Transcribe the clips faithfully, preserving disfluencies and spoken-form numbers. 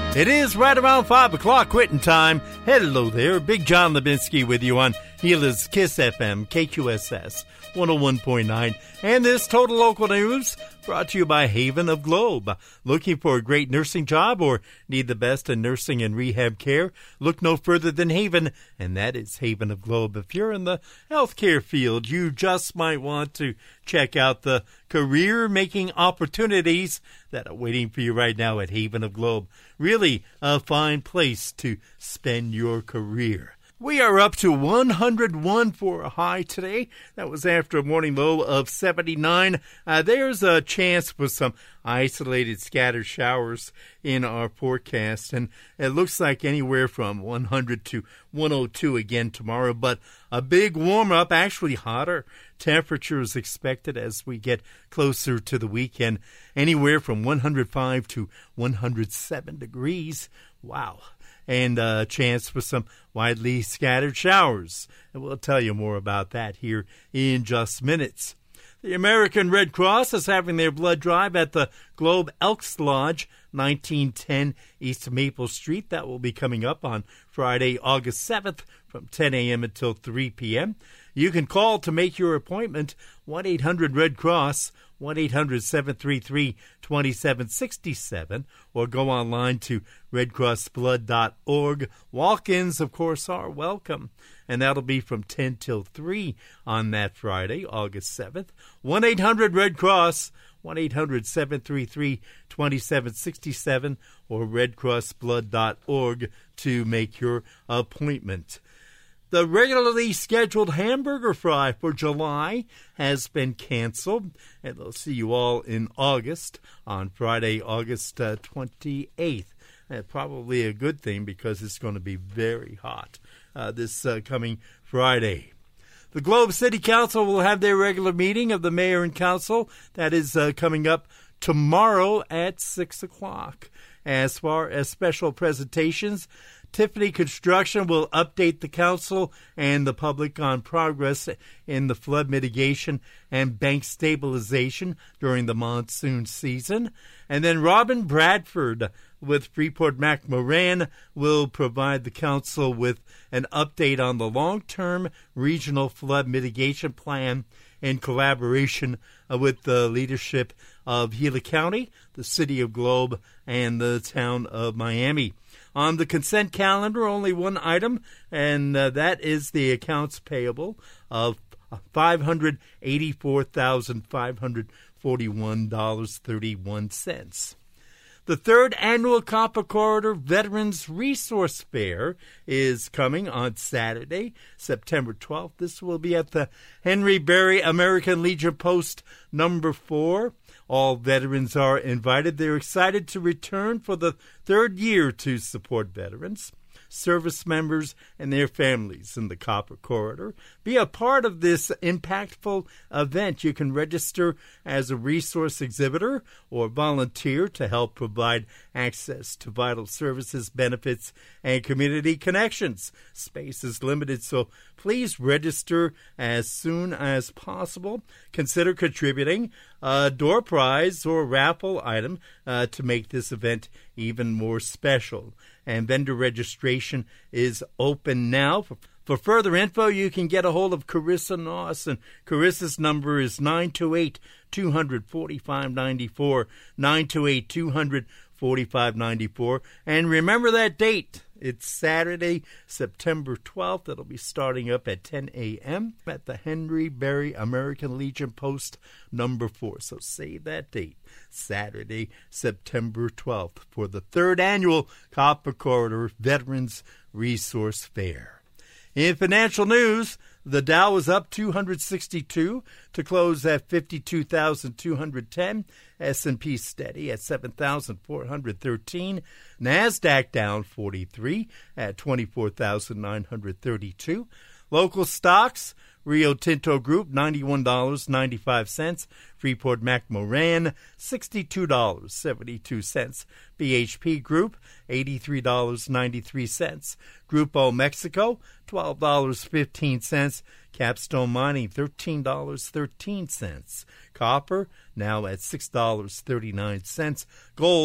It is right around five o'clock quitting time. Hello there, Big John Lebinsky with you on Gila's Kiss F M, K Q S S one oh one point nine. And this Total Local News brought to you by Haven of Globe. Looking for a great nursing job or need the best in nursing and rehab care? Look no further than Haven, and that is Haven of Globe. If you're in the healthcare field, you just might want to check out the career-making opportunities that are waiting for you right now at Haven of Globe. Really a fine place to spend your career. We are up to one hundred one for a high today. That was after a morning low of seventy-nine. Uh, there's a chance for some isolated scattered showers in our forecast, and it looks like anywhere from one hundred to one oh two again tomorrow, but a big warm-up, actually hotter temperatures expected as we get closer to the weekend, anywhere from one hundred five to one hundred seven degrees. Wow. And a chance for some widely scattered showers. And we'll tell you more about that here in just minutes. The American Red Cross is having their blood drive at the Globe Elks Lodge, nineteen ten East Maple Street. That will be coming up on Friday, August seventh from ten a.m. until three p.m. You can call to make your appointment, one eight hundred red cross, one eight hundred seven three three two seven six seven, or go online to red cross blood dot org. Walk-ins, of course, are welcome, and that'll be from ten till three on that Friday, August seventh. one eight hundred red cross, one eight hundred seven three three two seven six seven, or red cross blood dot org to make your appointment. The regularly scheduled hamburger fry for July has been canceled, and they'll see you all in August on Friday, August uh, twenty-eighth. Uh, probably a good thing because it's going to be very hot uh, this uh, coming Friday. The Globe City Council will have their regular meeting of the mayor and council. That is uh, coming up tomorrow at six o'clock. As far as special presentations, Tiffany Construction will update the council and the public on progress in the flood mitigation and bank stabilization during the monsoon season. And then Robin Bradford with Freeport-McMoRan will provide the council with an update on the long-term regional flood mitigation plan in collaboration with the leadership of Gila County, the City of Globe, and the town of Miami. On the consent calendar, only one item, and uh, that is the accounts payable of five hundred eighty-four thousand five hundred forty-one dollars and thirty-one cents. The third annual Copper Corridor Veterans Resource Fair is coming on Saturday, September twelfth. This will be at the Henry Berry American Legion Post number four. All veterans are invited. They're excited to return for the third year to support veterans, service members, and their families in the Copper Corridor. Be a part of this impactful event. You can register as a resource exhibitor or volunteer to help provide access to vital services, benefits, and community connections. Space is limited, so please register as soon as possible. Consider contributing a door prize or raffle item uh, to make this event even more special. And vendor registration is open now. For, for further info, you can get a hold of Carissa Noss, and Carissa's number is nine two eight, two hundred, forty-five ninety-four, nine two eight, two hundred, forty-five ninety-four. And remember that date. It's Saturday, September twelfth. It'll be starting up at ten a.m. at the Henry Berry American Legion Post number four. So save that date, Saturday, September twelfth, for the third annual Copper Corridor Veterans Resource Fair. In financial news, the Dow is up two hundred sixty-two to close at fifty-two thousand two hundred ten. S and P steady at seven thousand four hundred thirteen. NASDAQ down forty-three at twenty-four thousand nine hundred thirty-two. Local stocks, Rio Tinto Group, ninety-one dollars and ninety-five cents. Freeport-McMoRan, sixty-two dollars and seventy-two cents. B H P Group, eighty-three dollars and ninety-three cents. Grupo Mexico, twelve dollars and fifteen cents. Capstone Mining, thirteen dollars and thirteen cents. Copper, now at six dollars and thirty-nine cents. Gold,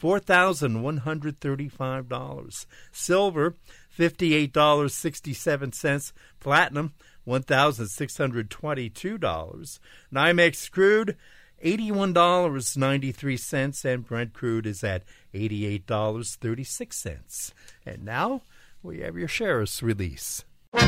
four thousand one hundred thirty-five dollars. Silver, fifty-eight dollars and sixty-seven cents. Platinum, one thousand six hundred twenty-two dollars. NYMEX crude, eighty-one dollars and ninety-three cents, and Brent crude is at eighty-eight dollars and thirty-six cents. And now we have your sheriff's release.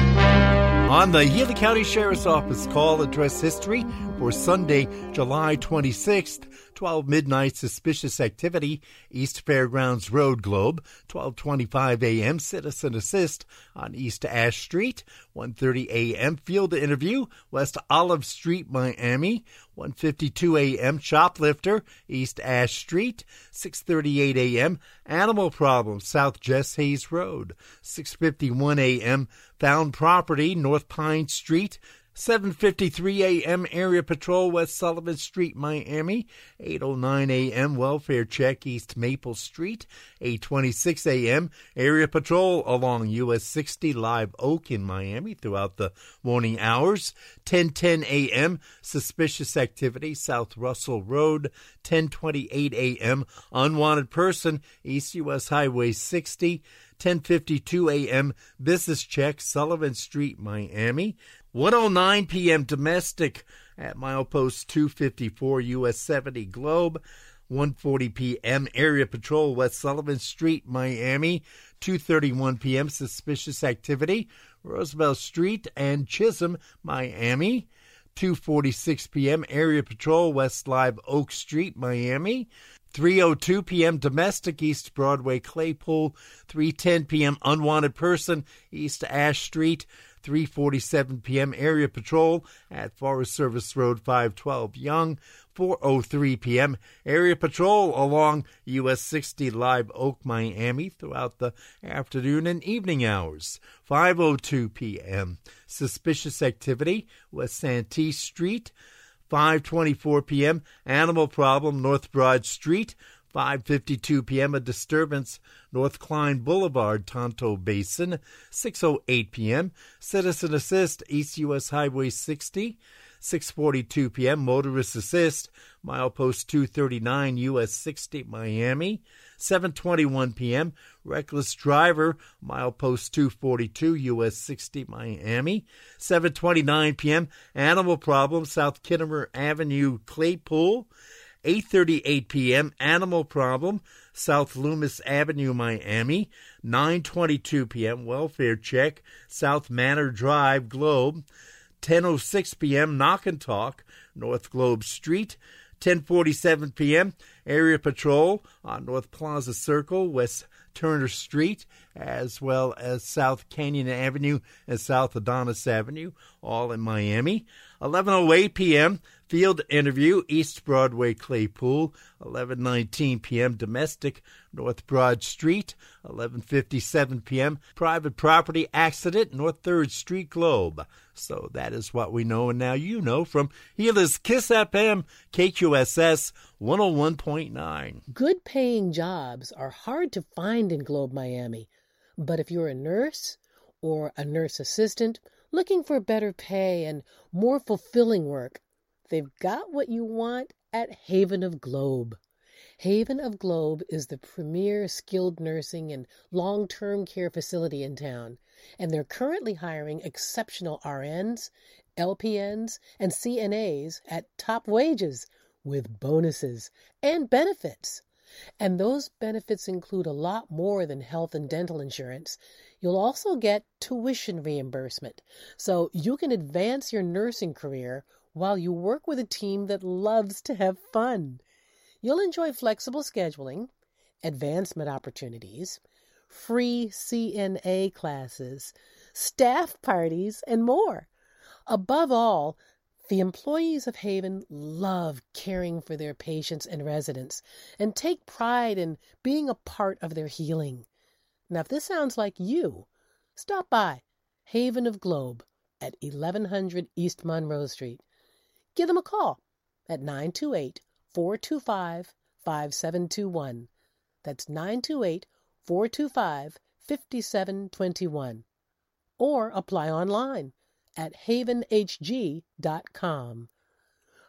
On the Healy County Sheriff's Office call address history for Sunday, July twenty-sixth, twelve midnight suspicious activity, East Fairgrounds Road Globe, twelve twenty-five a.m. citizen assist on East Ash Street, one thirty a.m. field interview, West Olive Street, Miami, one fifty-two a.m. shoplifter, East Ash Street, six thirty-eight a.m. animal problem, South Jess Hayes Road, six fifty-one a.m. found property, North Pine Street, seven fifty-three a.m. area patrol, West Sullivan Street, Miami, eight oh nine a.m. welfare check, East Maple Street, eight twenty-six a.m. area patrol along U S sixty, Live Oak in Miami throughout the morning hours, ten ten a.m. suspicious activity, South Russell Road, ten twenty-eight a.m. unwanted person, East U S Highway sixty, ten fifty-two a.m. business check, Sullivan Street, Miami, one oh nine p.m. domestic at milepost two fifty-four U S seventy Globe, one forty p.m. area patrol, West Sullivan Street, Miami, two thirty-one p.m. suspicious activity, Roosevelt Street and Chisholm, Miami, two forty-six p.m. area patrol, West Live Oak Street, Miami, three oh two p.m. domestic, East Broadway, Claypool, three ten p.m. unwanted person, East Ash Street, three forty-seven p.m. area patrol at Forest Service Road five twelve Young, four oh three p.m. area patrol along U S sixty Live Oak, Miami throughout the afternoon and evening hours, five oh two p.m. suspicious activity, West Santee Street, five twenty-four p.m. animal problem, North Broad Street, five fifty-two p.m. a disturbance, North Klein Boulevard, Tonto Basin, six oh eight p.m. citizen assist, East U S Highway sixty, six forty-two p.m. motorist assist, milepost two thirty-nine U S sixty, Miami, seven twenty-one p.m. reckless driver, milepost two forty-two U S sixty, Miami, seven twenty-nine p.m. animal problem, South Kittimer Avenue, Claypool, eight thirty-eight p.m. animal problem, South Loomis Avenue, Miami, nine twenty-two p.m. welfare check, South Manor Drive, Globe, ten oh six p.m. knock and talk, North Globe Street, ten forty-seven p.m. area patrol on North Plaza Circle, West Turner Street, as well as South Canyon Avenue and South Adonis Avenue, all in Miami. eleven oh eight p.m. field interview, East Broadway, Claypool. eleven nineteen p.m. domestic, North Broad Street. eleven fifty-seven p.m. private property accident, North third Street, Globe. So that is what we know, and now you know from Gila's Kiss F M, K Q S S one oh one point nine. Good paying jobs are hard to find in Globe, Miami. But if you're a nurse or a nurse assistant looking for better pay and more fulfilling work, they've got what you want at Haven of Globe. Haven of Globe is the premier skilled nursing and long-term care facility in town, and they're currently hiring exceptional R Ns, L P Ns, and C N As at top wages with bonuses and benefits. And those benefits include a lot more than health and dental insurance. You'll also get tuition reimbursement, so you can advance your nursing career while you work with a team that loves to have fun. You'll enjoy flexible scheduling, advancement opportunities, free C N A classes, staff parties, and more. Above all, the employees of Haven love caring for their patients and residents and take pride in being a part of their healing. Now, if this sounds like you, stop by Haven of Globe at eleven hundred East Monroe Street. Give them a call at nine two eight, four two five, five seven two one. That's nine two eight, four two five, five seven two one. Or apply online at haven h g dot com.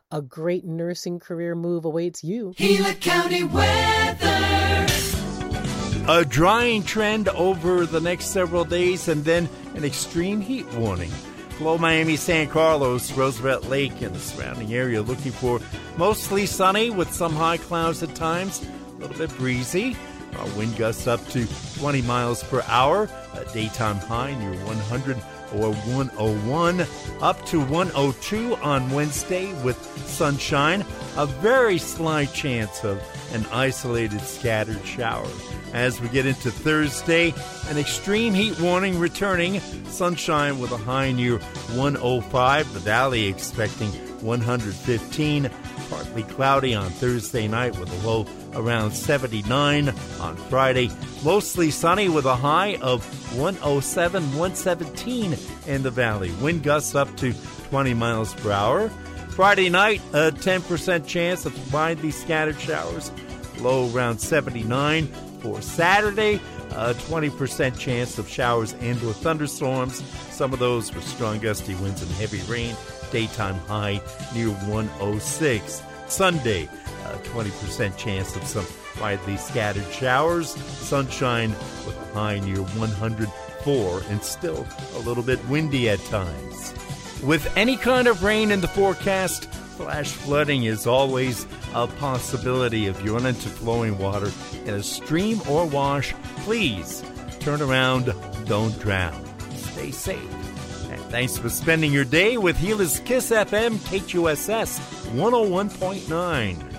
A great nursing career move awaits you. Gila County weather. A drying trend over the next several days and then an extreme heat warning. Below Miami, San Carlos, Roosevelt Lake, and the surrounding area looking for mostly sunny with some high clouds at times, a little bit breezy. Our wind gusts up to twenty miles per hour, a daytime high near one hundred or one oh one, up to one oh two on Wednesday with sunshine. A very slight chance of an isolated scattered shower. As we get into Thursday, an extreme heat warning returning. Sunshine with a high near one oh five. The Valley expecting one hundred fifteen. Partly cloudy on Thursday night with a low around seventy-nine. On Friday, mostly sunny with a high of one oh seven, one seventeen in the Valley. Wind gusts up to twenty miles per hour. Friday night, a ten percent chance of widely scattered showers. Low around seventy-nine. For Saturday, a twenty percent chance of showers and or thunderstorms. Some of those with strong gusty winds and heavy rain. Daytime high near one oh six. Sunday, a twenty percent chance of some widely scattered showers. Sunshine with a high near one hundred four and still a little bit windy at times. With any kind of rain in the forecast, flash flooding is always a possibility. If you run into flowing water in a stream or wash, please turn around, don't drown. Stay safe. And thanks for spending your day with Gila's Kiss F M K Q S S one oh one point nine.